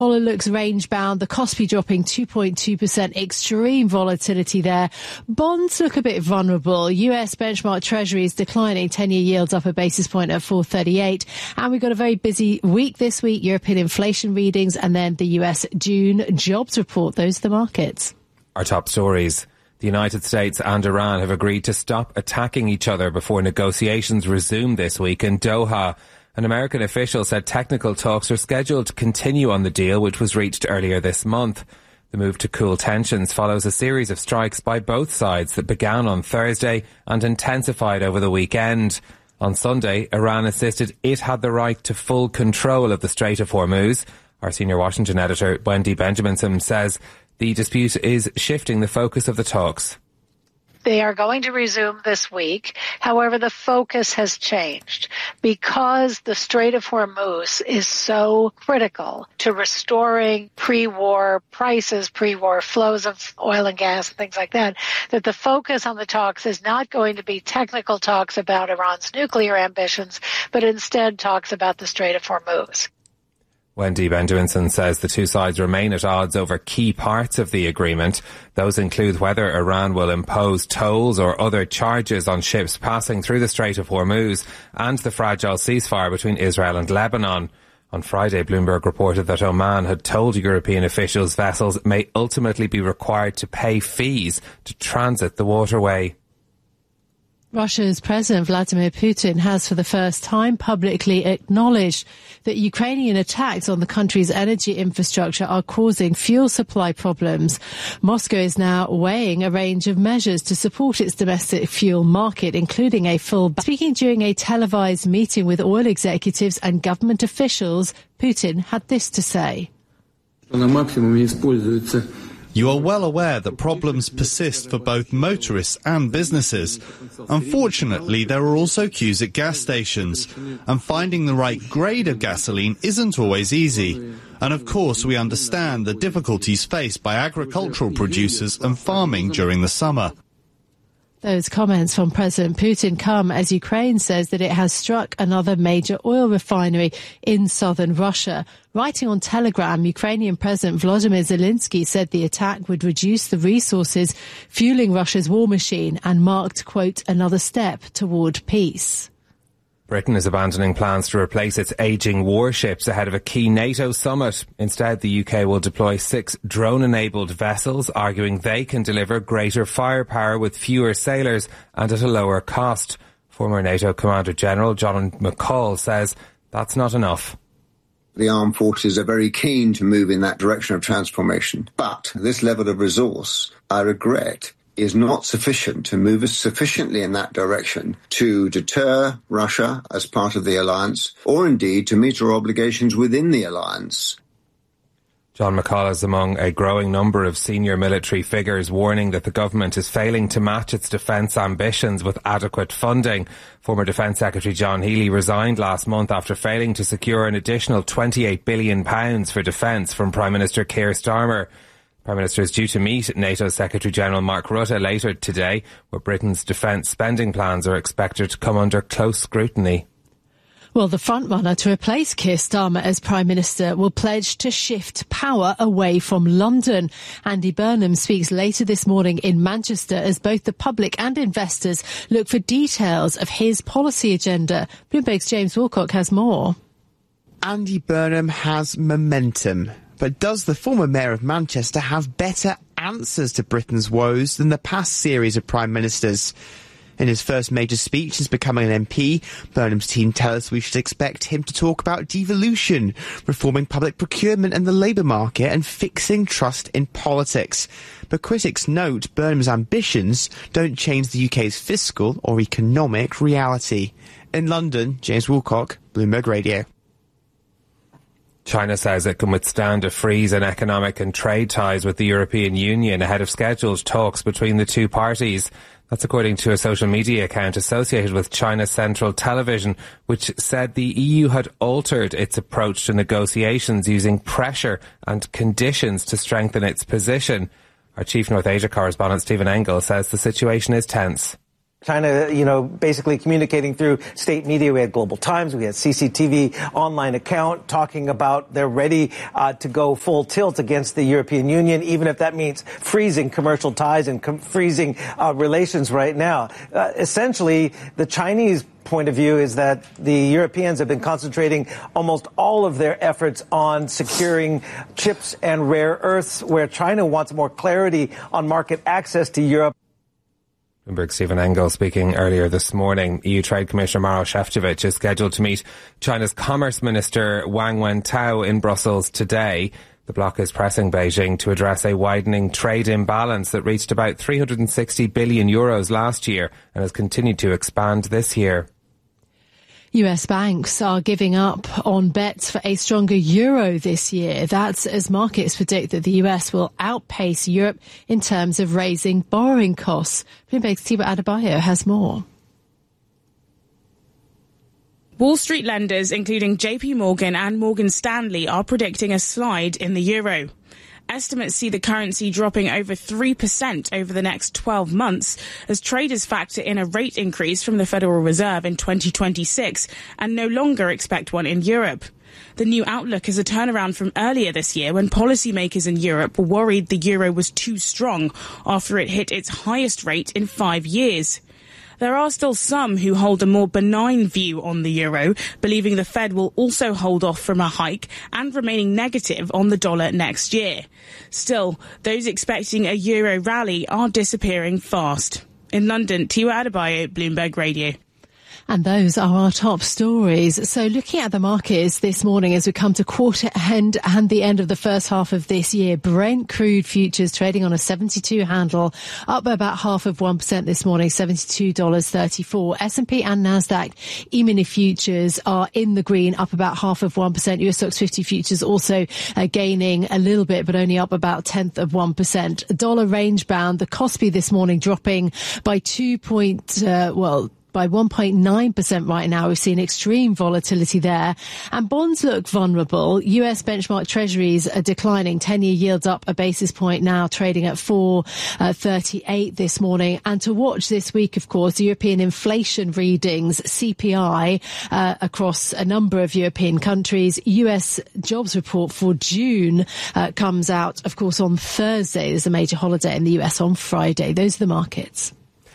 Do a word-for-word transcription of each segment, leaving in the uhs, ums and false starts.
Dollar looks range-bound, the Kospi dropping two point two percent, extreme volatility there. Bonds look a bit vulnerable. U S benchmark treasuries declining, ten-year yields up a basis point at four thirty-eight. And we've got a very busy week this week, European inflation readings and then the U S June jobs report. Those are the markets. Our top stories. The United States and Iran have agreed to stop attacking each other before negotiations resume this week in Doha. An American official said technical talks are scheduled to continue on the deal, which was reached earlier this month. The move to cool tensions follows a series of strikes by both sides that began on Thursday and intensified over the weekend. On Sunday, Iran insisted it had the right to full control of the Strait of Hormuz. Our senior Washington editor, Wendy Benjaminson, says the dispute is shifting the focus of the talks. They are going to resume this week. However, the focus has changed because the Strait of Hormuz is so critical to restoring pre-war prices, pre-war flows of oil and gas and things like that, that the focus on the talks is not going to be technical talks about Iran's nuclear ambitions, but instead talks about the Strait of Hormuz. Wendy Benjaminson says the two sides remain at odds over key parts of the agreement. Those include whether Iran will impose tolls or other charges on ships passing through the Strait of Hormuz and the fragile ceasefire between Israel and Lebanon. On Friday, Bloomberg reported that Oman had told European officials vessels may ultimately be required to pay fees to transit the waterway. Russia's President Vladimir Putin has for the first time publicly acknowledged that Ukrainian attacks on the country's energy infrastructure are causing fuel supply problems. Moscow is now weighing a range of measures to support its domestic fuel market, including a full ban. Speaking during a televised meeting with oil executives and government officials, Putin had this to say. You are well aware that problems persist for both motorists and businesses. Unfortunately, there are also queues at gas stations, and finding the right grade of gasoline isn't always easy. And of course, we understand the difficulties faced by agricultural producers and farming during the summer. Those comments from President Putin come as Ukraine says that it has struck another major oil refinery in southern Russia. Writing on Telegram, Ukrainian President Volodymyr Zelensky said the attack would reduce the resources fueling Russia's war machine and marked, quote, another step toward peace. Britain is abandoning plans to replace its ageing warships ahead of a key NATO summit. Instead, the U K will deploy six drone-enabled vessels, arguing they can deliver greater firepower with fewer sailors and at a lower cost. Former NATO Commander-General John McCall says that's not enough. The armed forces are very keen to move in that direction of transformation, but this level of resource, I regret, is not sufficient to move us sufficiently in that direction to deter Russia as part of the alliance, or indeed to meet our obligations within the alliance. John McCall is among a growing number of senior military figures warning that the government is failing to match its defence ambitions with adequate funding. Former Defence Secretary John Healey resigned last month after failing to secure an additional twenty-eight billion pounds for defence from Prime Minister Keir Starmer. Prime Minister is due to meet NATO Secretary-General Mark Rutte later today, where Britain's defence spending plans are expected to come under close scrutiny. Well, the frontrunner to replace Keir Starmer as Prime Minister will pledge to shift power away from London. Andy Burnham speaks later this morning in Manchester as both the public and investors look for details of his policy agenda. Bloomberg's James Wilcock has more. Andy Burnham has momentum. But does the former Mayor of Manchester have better answers to Britain's woes than the past series of Prime Ministers? In his first major speech since becoming an M P, Burnham's team tell us we should expect him to talk about devolution, reforming public procurement and the labour market, and fixing trust in politics. But critics note Burnham's ambitions don't change the U K's fiscal or economic reality. In London, James Woolcock, Bloomberg Radio. China says it can withstand a freeze in economic and trade ties with the European Union ahead of scheduled talks between the two parties. That's according to a social media account associated with China Central Television, which said the E U had altered its approach to negotiations using pressure and conditions to strengthen its position. Our chief North Asia correspondent Stephen Engel says the situation is tense. China, you know, basically communicating through state media. We had Global Times, we had C C T V online account talking about they're ready uh, to go full tilt against the European Union, even if that means freezing commercial ties and com- freezing uh, relations right now. Uh, essentially, the Chinese point of view is that the Europeans have been concentrating almost all of their efforts on securing chips and rare earths, where China wants more clarity on market access to Europe. Bloomberg's Stephen Engel speaking earlier this morning. E U Trade Commissioner Maroš Šefčovič is scheduled to meet China's Commerce Minister Wang Wentao in Brussels today. The bloc is pressing Beijing to address a widening trade imbalance that reached about three hundred sixty billion euros last year and has continued to expand this year. U S banks are giving up on bets for a stronger euro this year. That's as markets predict that the U S will outpace Europe in terms of raising borrowing costs. Bloomberg's Tiba Adebayo has more. Wall Street lenders, including J P Morgan and Morgan Stanley, are predicting a slide in the euro. Estimates see the currency dropping over three percent over the next twelve months as traders factor in a rate increase from the Federal Reserve in twenty twenty-six and no longer expect one in Europe. The new outlook is a turnaround from earlier this year when policymakers in Europe were worried the euro was too strong after it hit its highest rate in five years. There are still some who hold a more benign view on the euro, believing the Fed will also hold off from a hike and remaining negative on the dollar next year. Still, those expecting a euro rally are disappearing fast. In London, Tiwa Adebayo, Bloomberg Radio. And those are our top stories. So looking at the markets this morning as we come to quarter end and the end of the first half of this year, Brent crude futures trading on a seventy-two handle, up by about half of one percent this morning, seventy-two dollars and thirty-four cents. S and P and NASDAQ E-mini futures are in the green, up about half of one percent. U S Stocks fifty futures also uh, gaining a little bit, but only up about tenth of one percent. Dollar range bound. The Kospi this morning dropping by two point, uh, well, by one point nine percent right now. We've seen extreme volatility there. And bonds look vulnerable. U S benchmark treasuries are declining. ten-year yields up a basis point now, trading at four thirty-eight this morning. And to watch this week, of course, European inflation readings, C P I, uh, across a number of European countries. U S jobs report for June uh, comes out, of course, on Thursday. There's a major holiday in the U S on Friday. Those are the markets.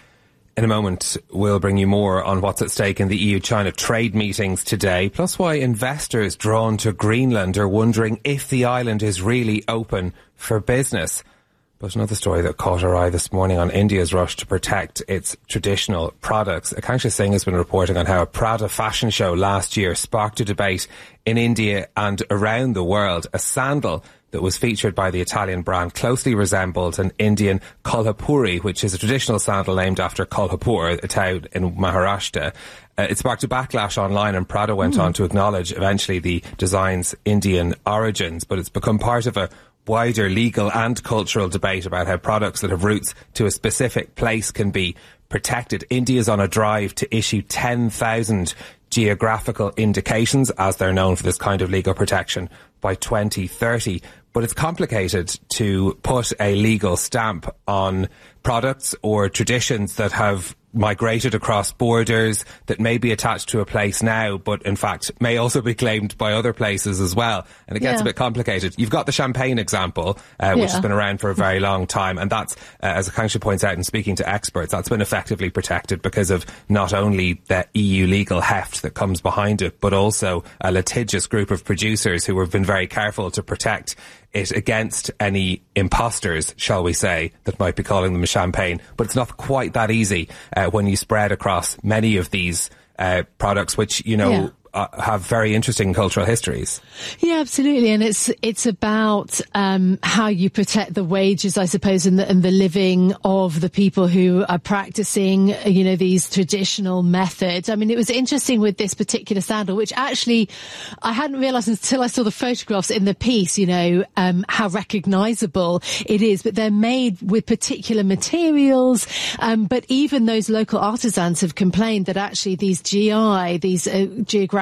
In a moment, we'll bring you more on what's at stake in the E U-China trade meetings today, plus why investors drawn to Greenland are wondering if the island is really open for business. But another story that caught our eye this morning on India's rush to protect its traditional products. Akanksha Singh has been reporting on how a Prada fashion show last year sparked a debate in India and around the world. A sandal that was featured by the Italian brand closely resembled an Indian Kolhapuri, which is a traditional sandal named after Kolhapur, a town in Maharashtra. Uh, it sparked a backlash online, and Prada went mm. on to acknowledge eventually the design's Indian origins, but it's become part of a wider legal and cultural debate about how products that have roots to a specific place can be protected. India's on a drive to issue ten thousand geographical indications, as they're known for this kind of legal protection, by twenty thirty. But it's complicated to put a legal stamp on products or traditions that have migrated across borders, that may be attached to a place now, but in fact may also be claimed by other places as well. And it gets yeah. a bit complicated. You've got the champagne example, uh, which yeah. has been around for a very long time. And that's, uh, as Akanksha points out in speaking to experts, that's been effectively protected because of not only the E U legal heft that comes behind it, but also a litigious group of producers who have been very careful to protect it against any imposters, shall we say, that might be calling them a champagne. But it's not quite that easy uh, when you spread across many of these uh, products, which, you know, yeah. uh, have very interesting cultural histories. Yeah, absolutely. And it's it's about um, how you protect the wages, I suppose, and the, and the living of the people who are practicing, you know, these traditional methods. I mean, it was interesting with this particular sandal, which actually I hadn't realised until I saw the photographs in the piece, you know, um, how recognisable it is. But they're made with particular materials. Um, but even those local artisans have complained that actually these G I, these uh, geographic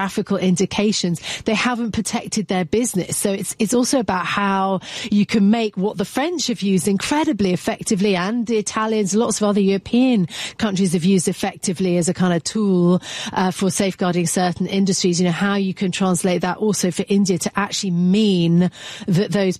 geographical indications, they haven't protected their business. So it's it's also about how you can make what the French have used incredibly effectively, and the Italians, lots of other European countries have used effectively as a kind of tool uh, for safeguarding certain industries. You know, how you can translate that also for India to actually mean that those